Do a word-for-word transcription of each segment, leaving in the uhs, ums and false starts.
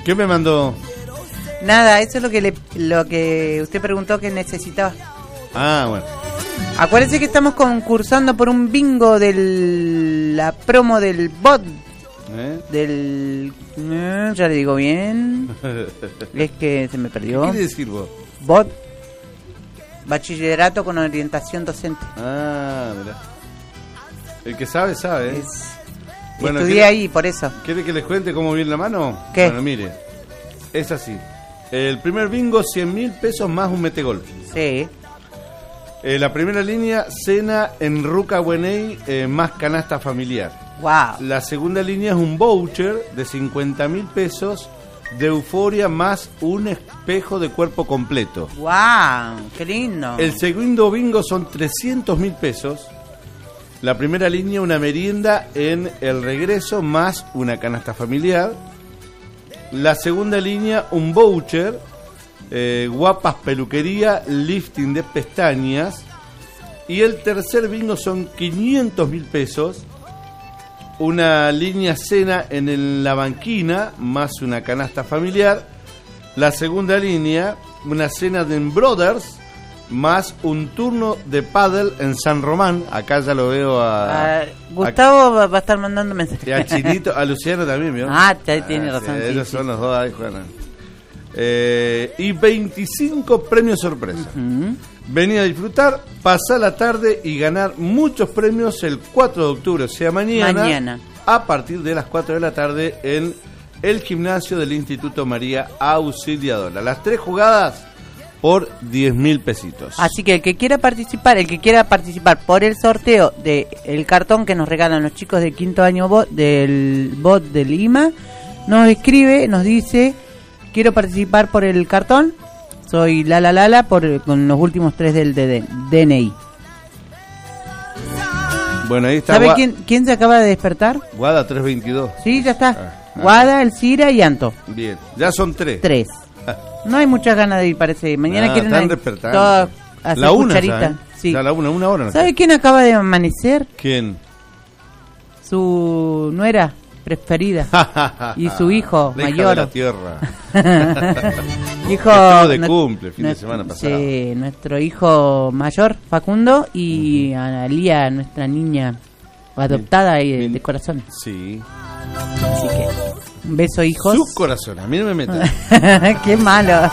¿Qué me mandó? Nada, eso es lo que le, lo que usted preguntó que necesitaba. Ah, bueno. Acuérdense que estamos concursando por un bingo de la promo del B O D. ¿Eh? Del... Eh, ya le digo bien. Es que se me perdió. ¿Qué quiere decir vos? B O D. Bachillerato con orientación docente. Ah, mirá. El que sabe, sabe. ¿eh? Es... Bueno, estudié ahí, por eso. ¿Quiere que les cuente cómo viene la mano? ¿Qué? Bueno, mire. Es así. El primer bingo, cien mil pesos más un metegol. Sí. Eh, la primera línea, cena en Ruca Bueney eh, más canasta familiar. Wow. La segunda línea es un voucher de cincuenta mil pesos de Euforia más un espejo de cuerpo completo. Wow, qué lindo. El segundo bingo son trescientos mil pesos. La primera línea, una merienda en el regreso más una canasta familiar. La segunda línea, un voucher, eh, guapas peluquería, lifting de pestañas. Y el tercer bingo son quinientos mil pesos, una línea cena en el, la banquina, más una canasta familiar. La segunda línea, una cena de Brothers, más un turno de pádel en San Román. Acá ya lo veo a... a Gustavo a, va a estar mandando mensajes. Y a Chinito, a Luciano también, ¿vio? Ah, tiene ah, razón. Sí, sí, ellos sí. son los dos ahí, juegan. Eh, y veinticinco premios sorpresa. Uh-huh. Vení a disfrutar, pasar la tarde y ganar muchos premios el cuatro de octubre, o sea, mañana, mañana. a partir de las cuatro de la tarde en el gimnasio del Instituto María Auxiliadora. Las tres jugadas por diez mil pesitos. Así que el que quiera participar, el que quiera participar por el sorteo de el cartón que nos regalan los chicos de quinto año bo, del B O D de Lima, nos escribe, nos dice, quiero participar por el cartón, soy Lala Lala, por, con los últimos tres del D N I. Bueno, ahí está. ¿Sabe Gua- quién, quién se acaba de despertar? Guada tres veintidós. Sí, ya está. Ah, Guada, Elcira y Anto. Bien, ya son tres. Tres. No hay muchas ganas de ir, parece. Mañana ah, quieren están despertando. toda hacer la una, cucharita. ¿sabe? Sí. Ya la una, una hora. No ¿Sabe sé. quién acaba de amanecer? ¿Quién? Su nuera preferida y su hijo la hija mayor. de la tierra. Hijo Estuvo de no, cumple, fin no, de semana pasado. Sí, nuestro hijo mayor, Facundo, y uh-huh. Analía, nuestra niña adoptada y de, de corazón. Sí. Así que un beso, hijos. Su corazón, a mí no me metas. Qué malo.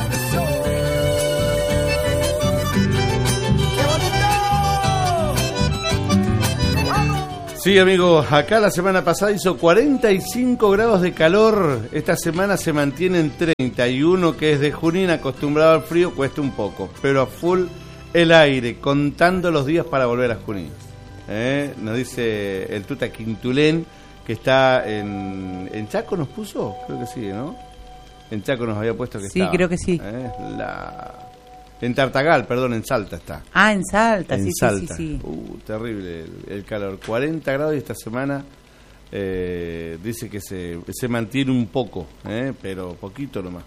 Sí, amigos, acá la semana pasada hizo cuarenta y cinco grados de calor. Esta semana se mantiene en treinta y uno, que es de Junín, acostumbrado al frío, cuesta un poco. Pero a full el aire, contando los días para volver a Junín. ¿Eh? Nos dice el Tuta Quintulén, que está en, en Chaco, ¿nos puso? Creo que sí, ¿no? En Chaco nos había puesto que sí, estaba. Sí, creo que sí. ¿Eh? La... En Tartagal, perdón, en Salta está. Ah, en Salta, en sí, Salta. sí, sí, sí. Uh, terrible el, el calor. cuarenta grados y esta semana eh, dice que se, se mantiene un poco, eh, pero poquito nomás.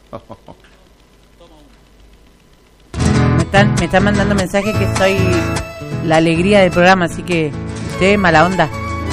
me, están, me están mandando mensajes que soy la alegría del programa, así que usted mala onda.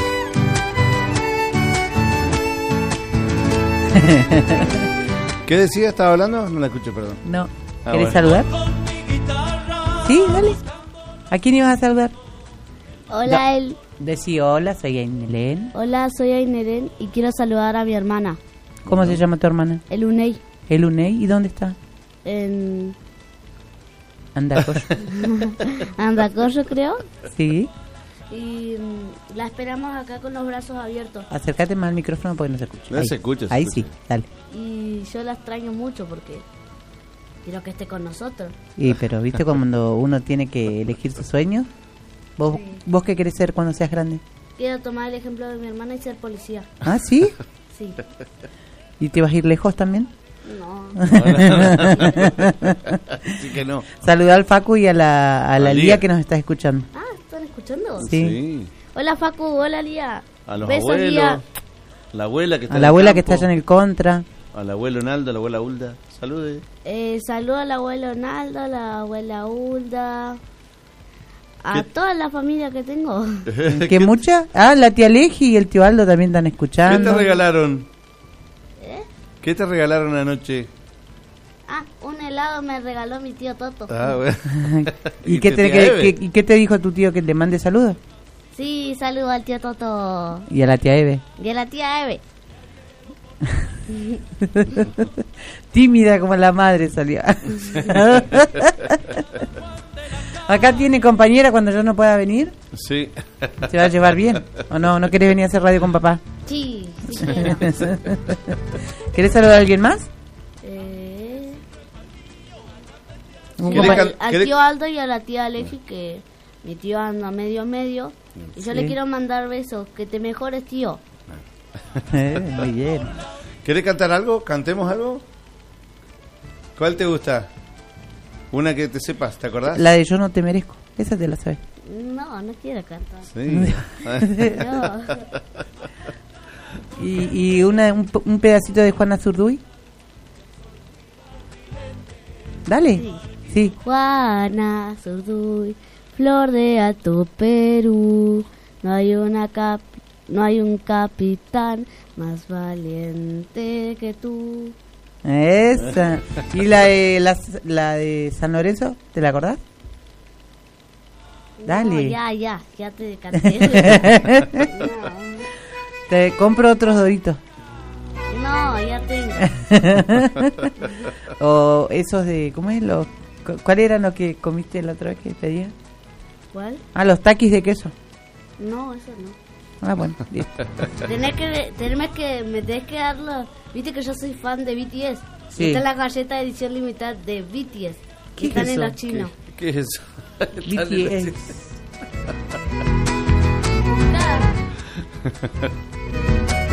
¿Qué decía? ¿Estaba hablando? No la escuché, perdón. No. Ah, ¿Querés bueno. saludar? Sí, dale. ¿A quién ibas a saludar? Hola, no. el... Decí hola, soy Ainelén. Hola, soy Ainelén y quiero saludar a mi hermana. ¿Cómo uh-huh. se llama tu hermana? El Unei. ¿El Unei? ¿Y dónde está? En... Andacoyo. Andacoyo, creo. Sí. Y um, la esperamos acá con los brazos abiertos. Acércate más al micrófono porque no se escucha. No ahí. se escucha. Se ahí escucha. Sí, dale. Y yo la extraño mucho porque quiero que esté con nosotros. Sí, pero ¿viste cuando uno tiene que elegir su sueño? ¿Vos, sí. ¿Vos qué querés ser cuando seas grande? Quiero tomar el ejemplo de mi hermana y ser policía. ¿Ah, sí? Sí. ¿Y te vas a ir lejos también? No. Sí que no. Saludar al Facu y a la, a la Lía. Lía que nos está escuchando. Ah, ¿están escuchando? Sí. sí. Hola Facu, hola Lía. A los Besos, abuelos. Lía. La abuela que está a la abuela que está allá en el contra. Al abuelo Naldo, a la abuela Hulda. Salude. Eh, saludo al abuelo Naldo, a la abuela Hulda. A ¿Qué? Toda la familia que tengo. ¿Qué mucha? Ah, la tía Leji y el tío Aldo también están escuchando. ¿Qué te regalaron? ¿Eh? ¿Qué te regalaron anoche? Ah, un helado me regaló mi tío Toto. Ah, bueno. ¿Y, qué te, que, que, ¿Y qué te dijo tu tío? ¿Que te mande saludos? Sí, saludo al tío Toto. ¿Y a la tía Eve? Y a la tía Eve. Tímida como la madre salió. ¿Acá tiene compañera cuando yo no pueda venir? Sí. ¿Se va a llevar bien? ¿O no? ¿No querés venir a hacer radio con papá? Sí, sí queremos. ¿Querés saludar a alguien más? Eh... Un Sí, compa- al, al tío Aldo y a la tía Alexi, que mi tío anda medio medio. Y yo Sí. le quiero mandar besos. Que te mejores, tío. Eh, muy bien. ¿Querés cantar algo? ¿Cantemos algo? ¿Cuál te gusta? Una que te sepas, ¿te acordás? La de Yo no te merezco. Esa te la sabes. No, no quiero cantar. Sí. No. ¿Y, y una, un, un pedacito de Juana Zurduy? Dale. Sí. Sí. Juana Zurduy, flor de Alto Perú. No hay una cap no hay un capitán más valiente que tú. Esa. ¿Y la de, la, la de San Lorenzo? ¿Te la acordás? Dale. No, ya, ya, ya te canté. No, Te compro otros doritos. no, ya tengo. O esos de... ¿Cómo es? Los, cu- ¿Cuál eran los que comiste la otra vez que pedía? ¿Cuál? Ah, los taquis de queso. No, eso no. Ah, bueno. listo. Tenés que, tenés que, me tenés que dar los... Viste que yo soy fan de B T S. Sí. Esta es la galleta de edición limitada de B T S. ¿Qué Que están es en eso? los chinos. ¿Qué, qué es eso? B T S. Claro.